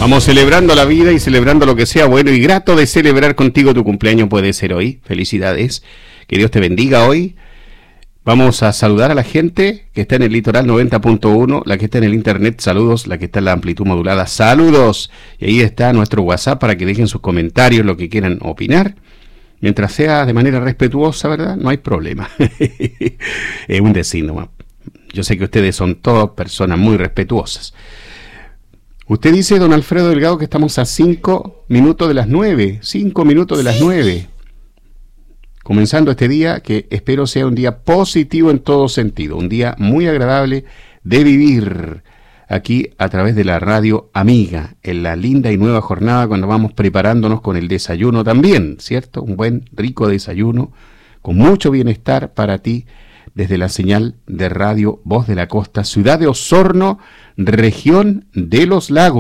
Vamos celebrando la vida y celebrando lo que sea bueno y grato de celebrar contigo tu cumpleaños puede ser hoy. Felicidades. Que Dios te bendiga hoy. Vamos a saludar a la gente que está en el litoral 90.1, la que está en el internet, saludos, la que está en la amplitud modulada, saludos. Y ahí está nuestro WhatsApp para que dejen sus comentarios, lo que quieran opinar. Mientras sea de manera respetuosa, ¿verdad? No hay problema. Es un decir nomás. Yo sé que ustedes son todas personas muy respetuosas. Usted dice, don Alfredo Delgado, que estamos a 5 minutos de las 9. 5 minutos de las 9. Comenzando este día que espero sea un día positivo en todo sentido. Un día muy agradable de vivir aquí a través de la radio amiga. En la linda y nueva jornada cuando vamos preparándonos con el desayuno también, ¿cierto? Un buen, rico desayuno con mucho bienestar para ti. Desde la señal de radio Voz de la Costa, ciudad de Osorno, región de los Lagos.